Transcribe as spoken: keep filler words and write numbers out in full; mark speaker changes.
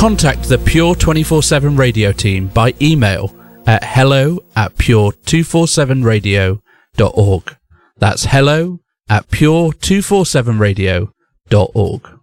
Speaker 1: contact the Pure twenty-four seven Radio team by email at hello at pure two forty-seven radio dot org. That's hello at pure two forty-seven radio dot org.